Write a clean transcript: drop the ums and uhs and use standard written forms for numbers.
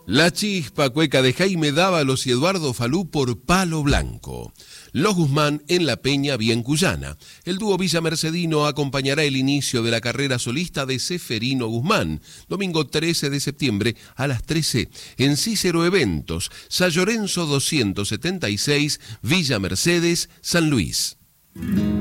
La Chispa, cueca de Jaime Dávalos y Eduardo Falú por Palo Blanco. Los Guzmán en La Peña, bien cuyana. El dúo villamercedino acompañará el inicio de la carrera solista de Seferino Guzmán, domingo 13 de septiembre a las 13, en Cícero Eventos, San Lorenzo 276, Villa Mercedes, San Luis.